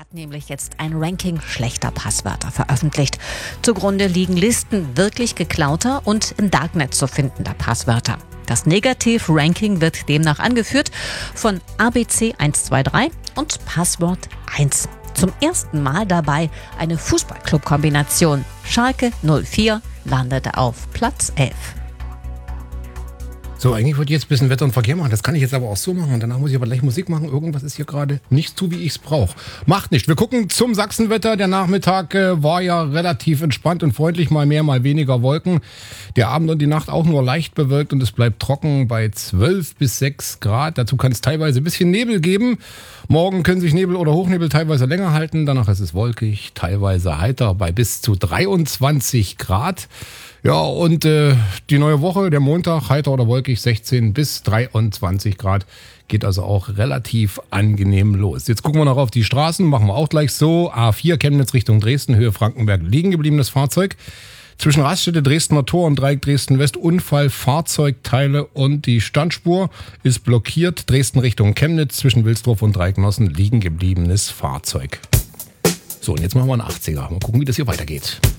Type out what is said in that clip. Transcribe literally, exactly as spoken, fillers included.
hat nämlich jetzt ein Ranking schlechter Passwörter veröffentlicht. Zugrunde liegen Listen wirklich geklauter und im Darknet zu findender Passwörter. Das Negativ-Ranking wird demnach angeführt von A B C eins zwei drei und Passwort eins. Zum ersten Mal dabei eine Fußballclub-Kombination. Schalke null vier landete auf Platz elf. So, eigentlich wollte ich jetzt ein bisschen Wetter und Verkehr machen. Das kann ich jetzt aber auch so machen. Danach muss ich aber gleich Musik machen. Irgendwas ist hier gerade nicht so, wie ich es brauche. Macht nicht. Wir gucken zum Sachsenwetter. Der Nachmittag äh, war ja relativ entspannt und freundlich. Mal mehr, mal weniger Wolken. Der Abend und die Nacht auch nur leicht bewölkt und es bleibt trocken bei zwölf bis sechs Grad. Dazu kann es teilweise ein bisschen Nebel geben. Morgen können sich Nebel oder Hochnebel teilweise länger halten. Danach ist es wolkig, teilweise heiter bei bis zu dreiundzwanzig Grad. Ja, und äh, die neue Woche, der Montag, heiter oder wolkig, sechzehn bis dreiundzwanzig Grad. Geht also auch relativ angenehm los. Jetzt gucken wir noch auf die Straßen, machen wir auch gleich so. A vier Chemnitz Richtung Dresden, Höhe Frankenberg, liegen gebliebenes Fahrzeug. Zwischen Raststätte Dresdner Tor und Dreieck Dresden West Unfall, Fahrzeugteile und die Standspur ist blockiert. Dresden Richtung Chemnitz, zwischen Wilsdorf und Dreiecknossen, liegen gebliebenes Fahrzeug. So, und jetzt machen wir einen achtziger. Mal gucken, wie das hier weitergeht.